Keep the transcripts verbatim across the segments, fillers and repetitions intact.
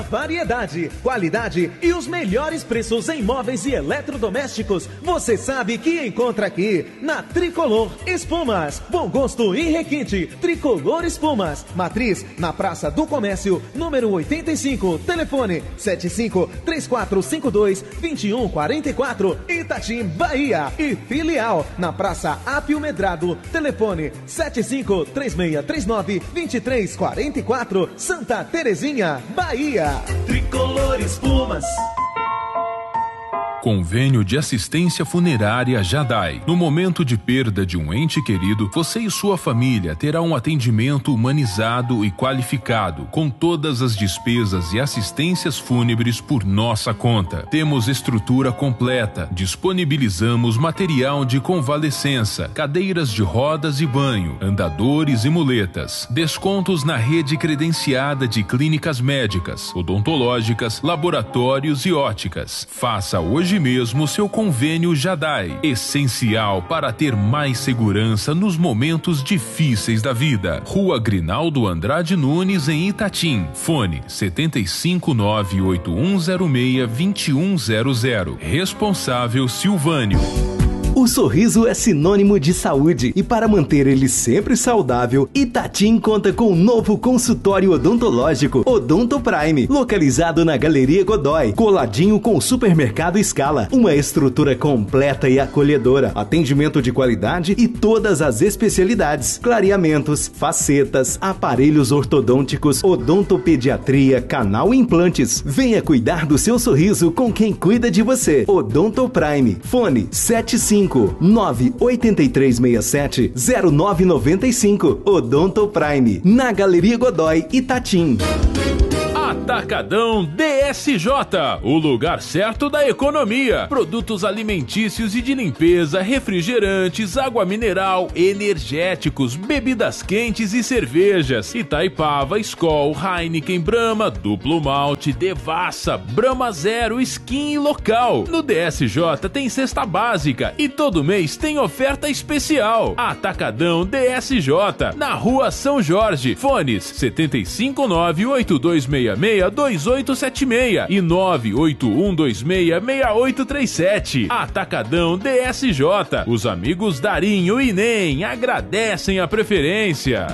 variedade, qualidade e os melhores preços em móveis e eletrodomésticos, você sabe que encontra aqui na Tricolor Espumas. Bom gosto e requinte. Tricolor Espumas. Matriz na Praça do Comércio, número oitenta e cinco. Telefone sete cinco três quatro cinco dois dois um quatro quatro. Itatim, Bahia. E filial na Praça Apio Medrado. Telefone sete cinco três seis três nove dois três quatro quatro. Santa Terezinha, Bahia. Tricolor Espumas. Convênio de Assistência Funerária Jadai. No momento de perda de um ente querido, você e sua família terá um atendimento humanizado e qualificado, com todas as despesas e assistências fúnebres por nossa conta. Temos estrutura completa, disponibilizamos material de convalescença, cadeiras de rodas e banho, andadores e muletas, descontos na rede credenciada de clínicas médicas, odontológicas, laboratórios e óticas. Faça hoje mesmo seu convênio Jadai, essencial para ter mais segurança nos momentos difíceis da vida. Rua Grinaldo Andrade Nunes, em Itatim. Fone sete cinco nove oito um zero seis dois um zero zero. Responsável Silvânio. O sorriso é sinônimo de saúde e para manter ele sempre saudável, Itatim conta com um novo consultório odontológico Odonto Prime, localizado na Galeria Godoy, coladinho com o Supermercado Scala. Uma estrutura completa e acolhedora, atendimento de qualidade e todas as especialidades, clareamentos, facetas, aparelhos ortodônticos, odontopediatria, canal e implantes. Venha cuidar do seu sorriso com quem cuida de você. Odonto Prime. Fone sete cinco nove oito três seis sete zero nove nove cinco. Odonto Prime, na Galeria Godoy, Itatim. Atacadão D S J, o lugar certo da economia. Produtos alimentícios e de limpeza, refrigerantes, água mineral, energéticos, bebidas quentes e cervejas. Itaipava, Skol, Heineken, Brahma, Duplo Malte, Devassa, Brahma Zero, Skin e Local. No D S J tem cesta básica e todo mês tem oferta especial. Atacadão D S J, na Rua São Jorge. Fones sete cinco nove oito dois seis seis dois oito sete seis e nove oito um dois seis seis oito três sete. Atacadão D S J. Os amigos Darinho e Nem agradecem a preferência.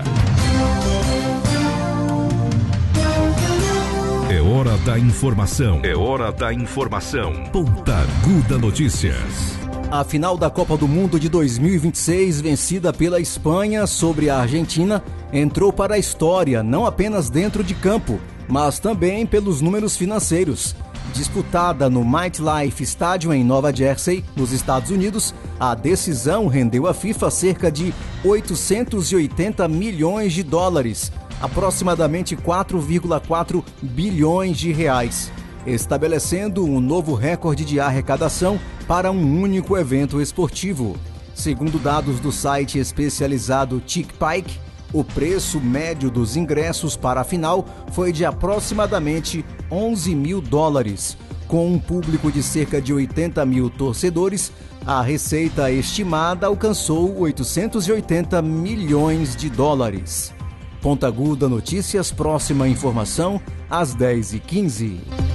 É hora da informação. É hora da informação. Pontaguda Notícias. A final da Copa do Mundo de dois mil e vinte e seis, vencida pela Espanha sobre a Argentina, entrou para a história, não apenas dentro de campo, mas também pelos números financeiros. Disputada no MetLife Stadium em Nova Jersey, nos Estados Unidos, a decisão rendeu à FIFA cerca de oitocentos e oitenta milhões de dólares, aproximadamente quatro vírgula quatro bilhões de reais, estabelecendo um novo recorde de arrecadação para um único evento esportivo. Segundo dados do site especializado TickPick, o preço médio dos ingressos para a final foi de aproximadamente onze mil dólares. Com um público de cerca de oitenta mil torcedores, a receita estimada alcançou oitocentos e oitenta milhões de dólares. Pontaguda Notícias, próxima informação às dez e quinze.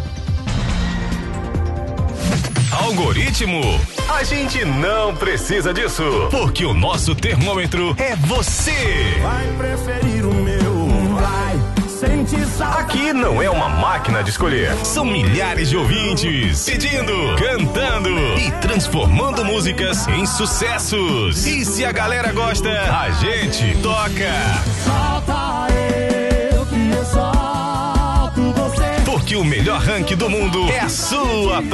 Algoritmo. A gente não precisa disso, porque o nosso termômetro é você. Vai preferir o meu, vai sentir saudade. Aqui não é uma máquina de escolher. São milhares de ouvintes pedindo, cantando e transformando músicas em sucessos. E se a galera gosta, a gente toca. Solta eu que eu solto você. Porque o melhor ranking do mundo é a sua